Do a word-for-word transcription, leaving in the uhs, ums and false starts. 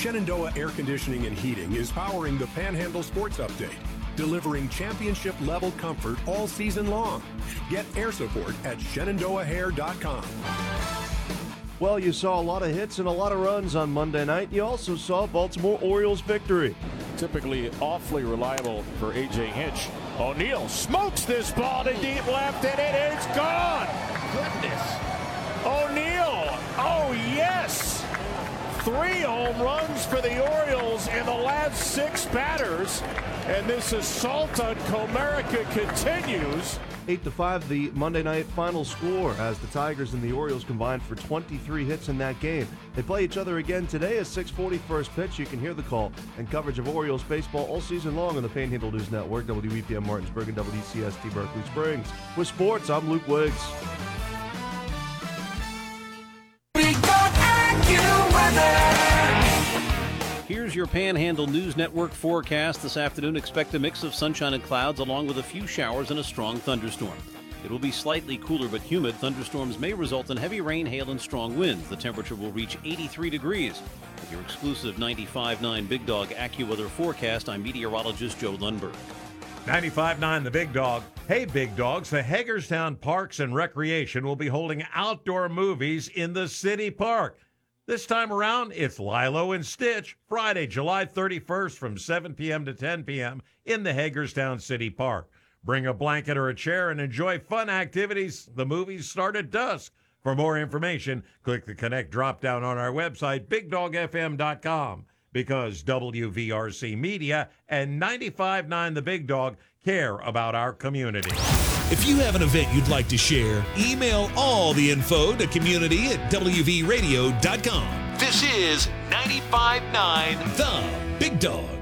Shenandoah Air Conditioning and Heating is powering the Panhandle Sports Update, delivering championship-level comfort all season long. Get air support at Shenandoah Hair dot com. Well, you saw a lot of hits and a lot of runs on Monday night. You also saw Baltimore Orioles victory. Typically awfully reliable for A J Hinch. O'Neill smokes this ball to deep left, and it is gone. Goodness. O'Neill, oh yes. Three home runs for the Orioles in the last six batters, and this assault on Comerica continues. eight to five, the Monday night final score as the Tigers and the Orioles combined for twenty-three hits in that game. They play each other again today at six forty first pitch. You can hear the call and coverage of Orioles baseball all season long on the Panhandle News Network, W E P M Martinsburg, and W C S T Berkeley Springs. With sports, I'm Luke Wiggs. Here's your Panhandle News Network forecast this afternoon. Expect a mix of sunshine and clouds along with a few showers and a strong thunderstorm. It will be slightly cooler but humid. Thunderstorms may result in heavy rain, hail, and strong winds. The temperature will reach eighty-three degrees. With your exclusive ninety-five point nine Big Dog AccuWeather forecast, I'm meteorologist Joe Lundberg. ninety-five point nine The Big Dog. Hey, Big Dogs, the Hagerstown Parks and Recreation will be holding outdoor movies in the city park. This time around, it's Lilo and Stitch, Friday, July thirty-first from seven p.m. to ten p.m. in the Hagerstown City Park. Bring a blanket or a chair and enjoy fun activities. The movies start at dusk. For more information, click the Connect drop-down on our website, big dog f m dot com, because W V R C Media and ninety-five point nine The Big Dog care about our community. If you have an event you'd like to share, email all the info to community at w v radio dot com. This is ninety-five point nine The Big Dog.